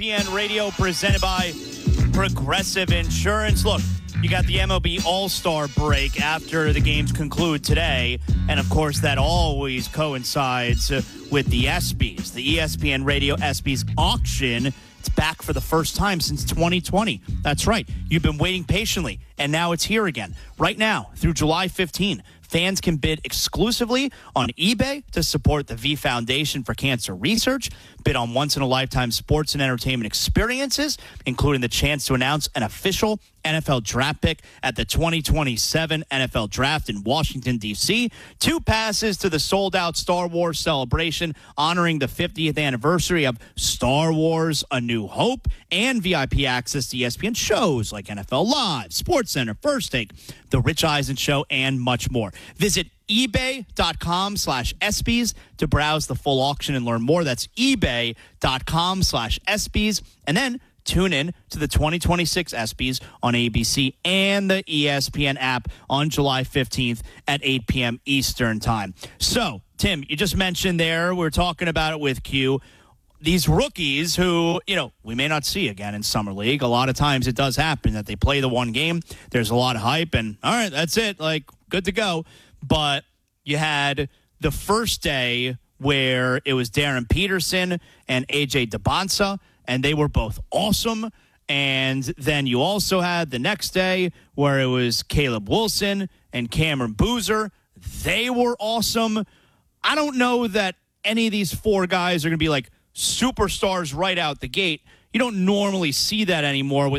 ESPN Radio presented by Progressive Insurance. Look, you got the MLB All-Star break after the games conclude today. And, of course, that always coincides with the ESPYs, the ESPN Radio ESPYs auction. It's back for the first time since 2020. That's right. You've been waiting patiently, and now it's here again. Right now, through July 15, fans can bid exclusively on eBay to support the V Foundation for Cancer Research, bid on once-in-a-lifetime sports and entertainment experiences, including the chance to announce an official NFL draft pick at the 2027 NFL Draft in Washington, D.C., 2 passes to the sold-out Star Wars celebration honoring the 50th anniversary of Star Wars A New Hope, and VIP access to ESPN shows like NFL Live, SportsCenter, First Take, The Rich Eisen Show, and much more. Visit ebay.com/ESPYs to browse the full auction and learn more. That's ebay.com/ESPYs. And then tune in to the 2026 ESPYs on ABC and the ESPN app on July 15th at 8 p.m. Eastern Time. So, Tim, you just mentioned there, we're talking about it with Q, these rookies who, we may not see again in Summer League. A lot of times it does happen that they play the one game. There's a lot of hype, and all right, that's it. Good to go. But you had the first day where it was Darren Peterson and A.J. Debonsa, and they were both awesome. And then you also had the next day where it was Caleb Wilson and Cameron Boozer. They were awesome. I don't know that any of these 4 guys are going to be like superstars right out the gate. You don't normally see that anymore with